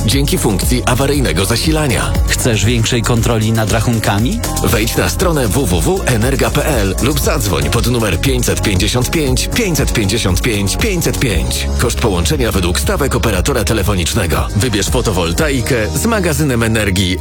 dzięki funkcji awaryjnego zasilania. Chcesz większej kontroli nad rachunkami? Wejdź na stronę www.energa.pl lub zadzwoń pod numer 555 555 505. Koszt połączenia według stawek operatora telefonicznego. Wybierz fotowoltaikę z magazynem energii